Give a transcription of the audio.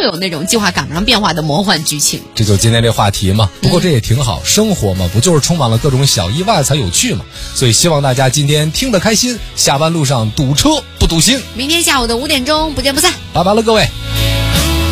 会有那种计划赶不上变化的魔幻剧情。 这就今天这话题嘛，不过这也挺好，生活嘛，不就是充满了各种小意外才有趣嘛？所以希望大家今天听得开心，下班路上堵车不堵心。 明天下午的5点钟不见不散， 拜拜了各位。